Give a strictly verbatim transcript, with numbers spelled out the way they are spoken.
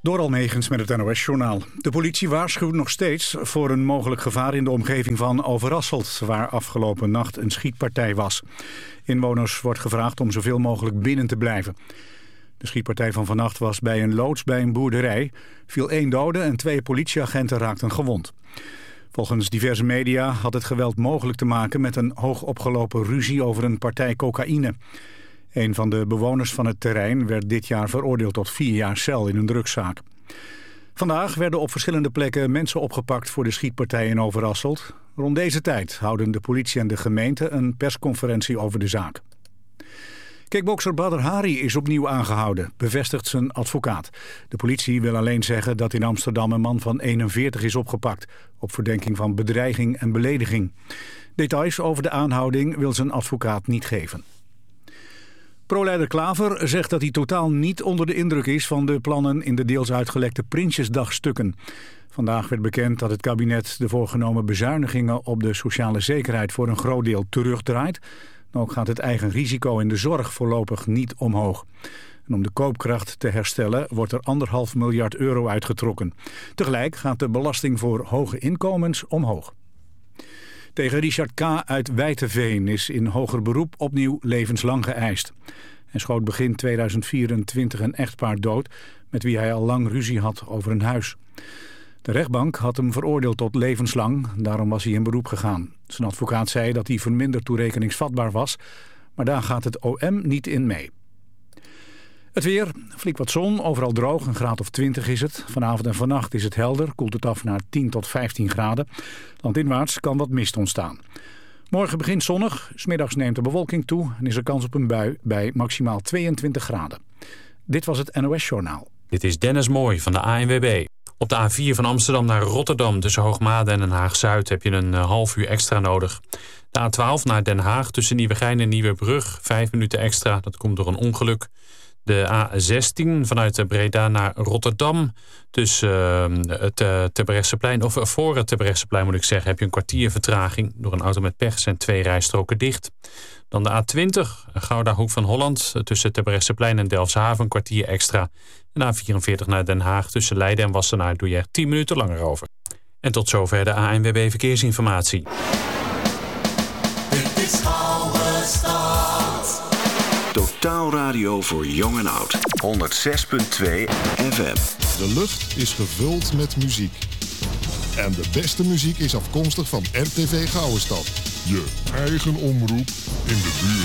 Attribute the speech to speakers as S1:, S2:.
S1: Door Almegens met het N O S-journaal. De politie waarschuwt nog steeds voor een mogelijk gevaar in de omgeving van Overasselt, waar afgelopen nacht een schietpartij was. Inwoners wordt gevraagd om zoveel mogelijk binnen te blijven. De schietpartij van vannacht was bij een loods bij een boerderij. Viel één dode en twee politieagenten raakten gewond. Volgens diverse media had het geweld mogelijk te maken met een hoogopgelopen ruzie over een partij cocaïne. Een van de bewoners van het terrein werd dit jaar veroordeeld tot vier jaar cel in een drugszaak. Vandaag werden op verschillende plekken mensen opgepakt voor de schietpartij in Overasselt. Rond deze tijd houden de politie en de gemeente een persconferentie over de zaak. Kickbokser Badr Hari is opnieuw aangehouden, bevestigt zijn advocaat. De politie wil alleen zeggen dat in Amsterdam een man van eenenveertig is opgepakt, op verdenking van bedreiging en belediging. Details over de aanhouding wil zijn advocaat niet geven. Pro-leider Klaver zegt dat hij totaal niet onder de indruk is van de plannen in de deels uitgelekte Prinsjesdagstukken. Vandaag werd bekend dat het kabinet de voorgenomen bezuinigingen op de sociale zekerheid voor een groot deel terugdraait. Ook gaat het eigen risico in de zorg voorlopig niet omhoog. En om de koopkracht te herstellen wordt er anderhalf miljard euro uitgetrokken. Tegelijk gaat de belasting voor hoge inkomens omhoog. Tegen Richard K. uit Wijteveen is in hoger beroep opnieuw levenslang geëist. Hij schoot begin tweeduizend vierentwintig een echtpaar dood met wie hij al lang ruzie had over een huis. De rechtbank had hem veroordeeld tot levenslang, daarom was hij in beroep gegaan. Zijn advocaat zei dat hij verminderd toerekeningsvatbaar was, maar daar gaat het O M niet in mee. Het weer, flink wat zon, overal droog, een graad of twintig is het. Vanavond en vannacht is het helder, koelt het af naar tien tot vijftien graden. Landinwaarts kan wat mist ontstaan. Morgen begint zonnig, 's middags neemt de bewolking toe en is er kans op een bui bij maximaal tweeëntwintig graden. Dit was het N O S-journaal.
S2: Dit is Dennis Mooij van de A N W B. Op de A vier van Amsterdam naar Rotterdam tussen Hoogmade en Den Haag-Zuid heb je een half uur extra nodig. De A twaalf naar Den Haag tussen Nieuwegein en Nieuwebrug, vijf minuten extra, dat komt door een ongeluk. De A zestien vanuit Breda naar Rotterdam tussen uh, het uh, Terbrechtseplein, of voor het Terbrechtseplein moet ik zeggen, heb je een kwartier vertraging. Door een auto met pech zijn twee rijstroken dicht. Dan de A twintig, Gouda Hoek van Holland, tussen Terbrechtseplein en Delfshaven een kwartier extra. En A vierenveertig naar Den Haag tussen Leiden en Wassenaar doe je er tien minuten langer over. En tot zover de A N W B Verkeersinformatie.
S3: Dit is Oude Stad.
S4: Totaal radio voor jong en oud. honderd zes komma twee F M.
S5: De lucht is gevuld met muziek. En de beste muziek is afkomstig van R T V Gouwestad. Je eigen omroep in de buurt.